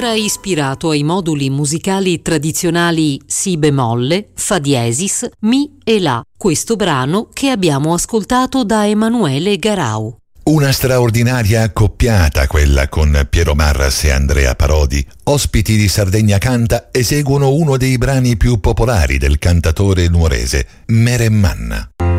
era ispirato ai moduli musicali tradizionali si bemolle, fa diesis, mi e la, questo brano che abbiamo ascoltato da Emanuele Garau. Una straordinaria accoppiata quella con Piero Marras e Andrea Parodi. Ospiti di Sardegna Canta eseguono uno dei brani più popolari del cantatore nuorese, Mere Manna.